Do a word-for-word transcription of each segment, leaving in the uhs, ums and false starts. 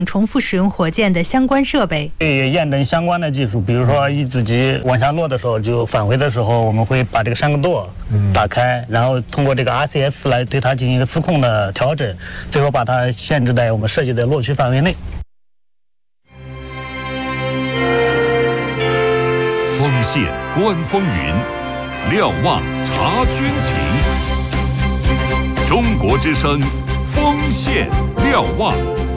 重复使用火箭的相关设备， 也验证相关的技术，比如说一子机往下落的时候，就返回的时候，我们会把这个山格舵打开，然后通过这个 R C S 来对它进行一个磁控的调整，最后把它限制在我们设计的落区范围内。 锋线观风云，瞭望察军情。中国之声，锋线瞭望。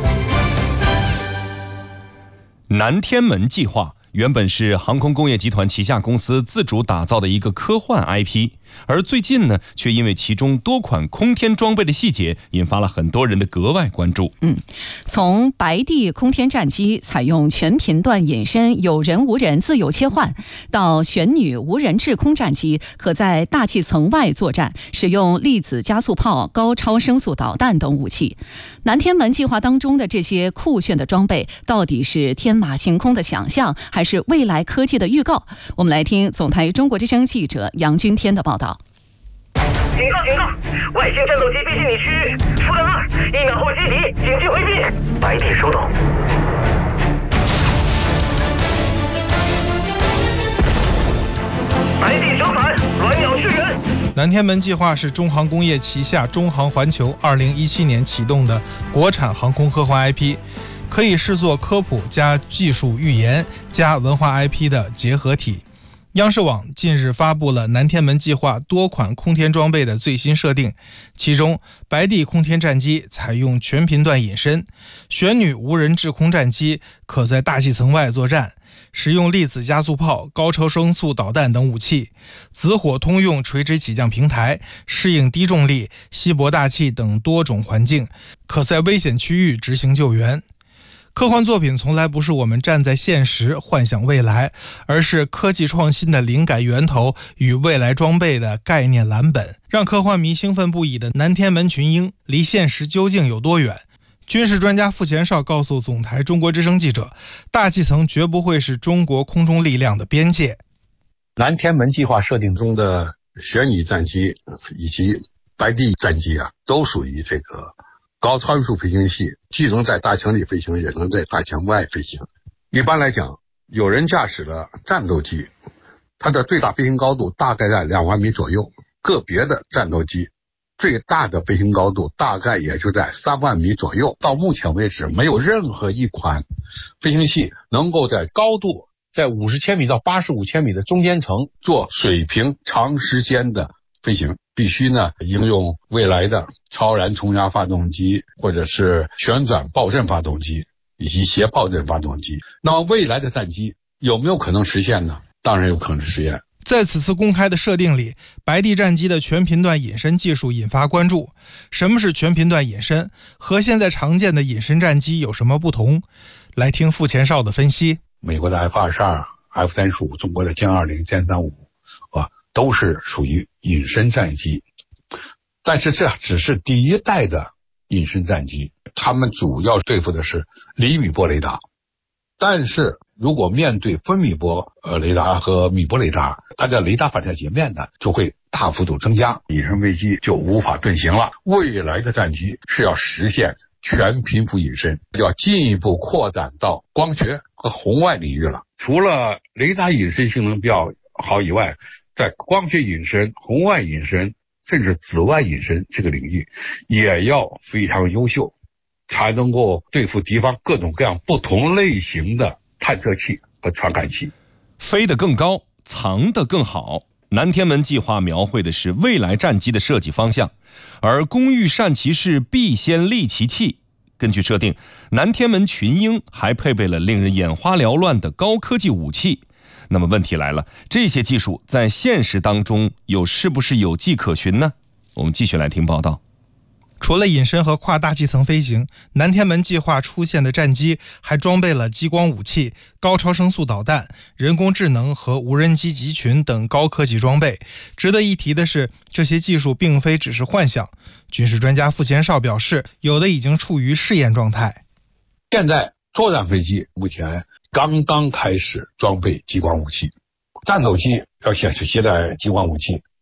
南天门计划原本是航空工业集团旗下公司自主打造的一个科幻 I P， 而最近呢，却因为其中多款空天装备的细节，引发了很多人的格外关注。 嗯，从白帝空天战机采用全频段隐身，有人无人自由切换，到玄女无人制空战机可在大气层外作战，使用粒子加速炮、高超声速导弹等武器。南天门计划当中的这些酷炫的装备，到底是天马行空的想象，还是未来科技的预告？我们来听总台中国之声记者杨军天的报道。 警告警告！外星战斗机逼近你区域，负担二，一秒后击敌，警惕回避。白帝收到。白帝折返，鸾鸟驰援。 南天门计划是中航工业旗下中航环球二零一七年启动的国产航空科幻 I P， 可以视作科普加技术预言加文化 I P 的结合体。央视网近日发布了南天门计划多款空天装备的最新设定，其中白帝空天战机采用全频段隐身，玄女无人制空战机可在大气层外作战，使用粒子加速炮、高超声速导弹等武器，紫火通用垂直起降平台，适应低重力、稀薄大气等多种环境，可在危险区域执行救援。科幻作品从来不是我们站在现实幻想未来，而是科技创新的灵感源头与未来装备的概念蓝本。让科幻迷兴奋不已的南天门群鹰，离现实究竟有多远？军事专家傅前绍告诉总台中国之声记者，大气层绝不会是中国空中力量的边界。 南天门计划设定中的玄女战机以及白帝战机啊，都属于这个高超音速飞行器，既能在大气里飞行，也能在大气外飞行。一般来讲，有人驾驶的战斗机，它的最大飞行高度大概在两万米左右，个别的战斗机最大的飞行高度大概也就在三万米左右。到目前为止，没有任何一款飞行器能够在高度在五十千米到八十五千米的中间层做水平长时间的飞行。必须呢应用未来的超燃冲压发动机，或者是旋转爆震发动机以及斜爆震发动机。那么未来的战机有没有可能实现呢？当然有可能实现。 在此次公开的设定里，白帝战机的全频段隐身技术引发关注。什么是全频段隐身？和现在常见的隐身战机有什么不同？来听傅前绍的分析。 美国的 F 二十二、F 三十五，中国的歼二零、歼三五啊，都是属于隐身战机。但是这只是第一代的隐身战机，他们主要对付的是厘米波雷达。但是如果面对分米波呃雷达和米波雷达，它的雷达反射截面呢就会大幅度增加，隐身飞机就无法遁形了。未来的战机是要实现全频幅隐身，要进一步扩展到光学和红外领域了。除了雷达隐身性能比较好以外，在光学隐身、红外隐身甚至紫外隐身这个领域也要非常优秀，才能够对付敌方各种各样不同类型的探测器和传感器。 飞得更高，藏得更好。南天门计划描绘的是未来战机的设计方向，而工欲善其事，必先利其器。根据设定，南天门群鹰还配备了令人眼花缭乱的高科技武器。那么问题来了，这些技术在现实当中又是不是有迹可循呢？我们继续来听报道。 除了隐身和跨大气层飞行，南天门计划出现的战机还装备了激光武器、高超声速导弹、人工智能和无人机集群等高科技装备。值得一提的是，这些技术并非只是幻想。军事专家傅前绍表示，有的已经处于试验状态。 现在作战飞机目前刚刚开始装备激光武器，战斗机要显示携带激光武器，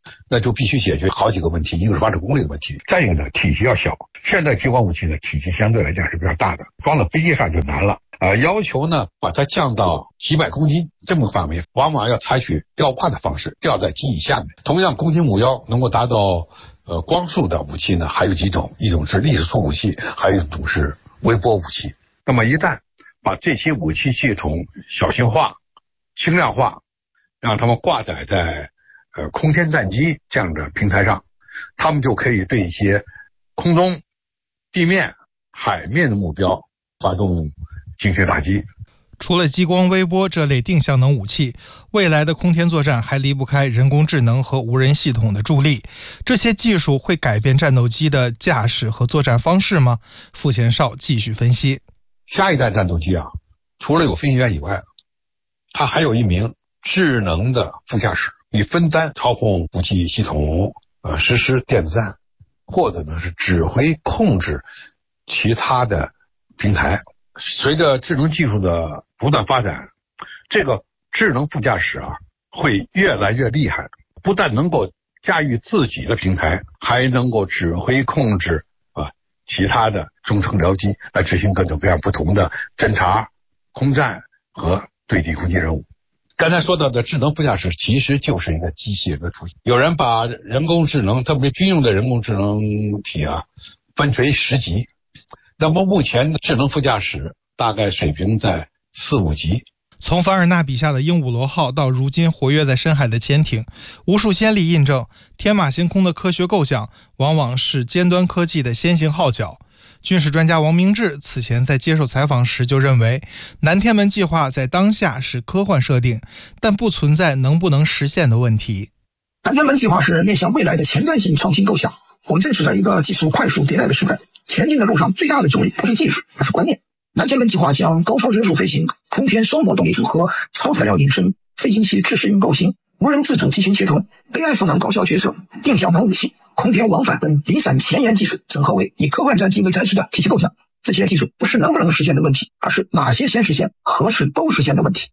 那就必须解决好几个问题，一个是发射功率的问题，再一个呢体积要小。现在激光武器呢体积相对来讲是比较大的，装到飞机上就难了啊、呃。要求呢把它降到几百公斤这么个范围，往往要采取吊挂的方式，吊在机翼下面。同样，攻击目标能够达到呃光速的武器呢还有几种，一种是粒子束武器，还有一种是微波武器。那么一旦把这些武器系统小型化、轻量化，让它们挂载在呃空天战机这样的平台上，他们就可以对一些空中、地面、海面的目标发动精确打击。 除了激光、微波这类定向能武器，未来的空天作战还离不开人工智能和无人系统的助力。这些技术会改变战斗机的驾驶和作战方式吗？傅贤少继续分析。 下一代战斗机啊，除了有飞行员以外，它还有一名智能的副驾驶，以分担操控武器系统，呃，实施电子战，或者呢是指挥控制其他的平台。随着智能技术的不断发展，这个智能副驾驶啊会越来越厉害，不但能够驾驭自己的平台，还能够指挥控制啊其他的中程僚机来执行各种各样不同的侦察、空战和对地空间任务。刚才说到的智能副驾驶其实就是一个机器人的雏形。有人把人工智能，特别军用的人工智能体啊分为十级。那么目前的智能副驾驶大概水平在四五级。 从凡尔纳笔下的鹦鹉螺号到如今活跃在深海的潜艇，无数先例印证，天马行空的科学构想往往是尖端科技的先行号角。军事专家王明志此前在接受采访时就认为，南天门计划在当下是科幻设定，但不存在能不能实现的问题。 南天门计划是面向未来的前瞻性创新构想，我们正处在一个技术快速迭代的时代，前进的路上最大的阻力不是技术，而是观念。南天门计划将高超人数飞行、空天双模动力组合、超材料隐身、飞行器自适应构型、无人自主机型协同、A I 赋能高效决策、定向能武器、空天往返等离散前沿技术整合为以科幻战机为载体的体系构想。这些技术不是能不能实现的问题，而是哪些先实现、何时都实现的问题。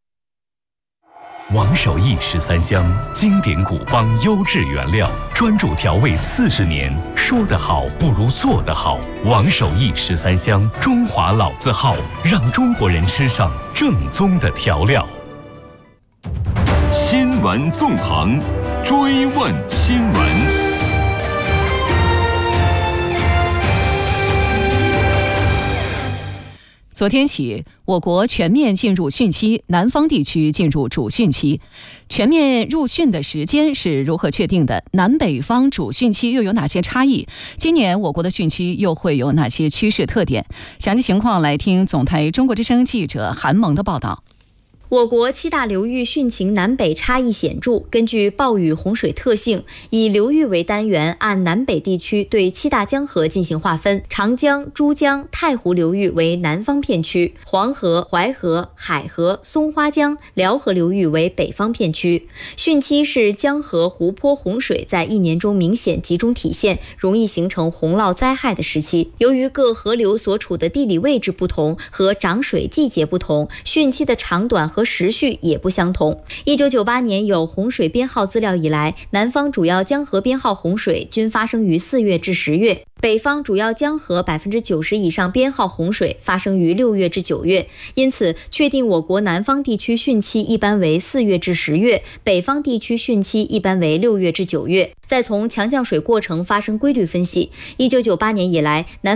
王守义十三香，经典古方优质原料，专注调味四十年，说得好不如做得好。王守义十三香，中华老字号，让中国人吃上正宗的调料。 新闻纵横，追问新闻。 昨天起，我国全面进入汛期，南方地区进入主汛期。全面入汛的时间是如何确定的？南北方主汛期又有哪些差异？今年我国的汛期又会有哪些趋势特点？详细情况来听总台中国之声记者韩萌的报道。 我国七大流域汛情南北差异显著，根据暴雨洪水特性，以流域为单元，按南北地区对七大江河进行划分。长江、珠江、太湖流域为南方片区，黄河、淮河、海河、松花江、辽河流域为北方片区。汛期是江河湖泊洪水在一年中明显集中体现，容易形成洪涝灾害的时期。由于各河流所处的地理位置不同和涨水季节不同，汛期的长短和时序也不相同。一九九八年有洪水编号资料以来，南方主要江河编号洪水均发生于四月至十月，北方主要江河百分之九十以上编号洪水发生于六月至九月。因此，确定我国南方地区汛期一般为四月至十月，北方地区汛期一般为六月至九月。再从强降水过程发生规律分析，一九九八年以来，南